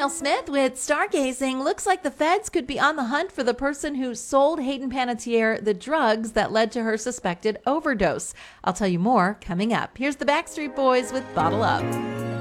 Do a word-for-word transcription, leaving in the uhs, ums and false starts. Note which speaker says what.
Speaker 1: Kyle Smith with Stargazing. Looks like the feds could be on the hunt for the person who sold Hayden Panettiere the drugs that led to her suspected overdose. I'll tell you more coming up. Here's the Backstreet Boys with Bottle Up.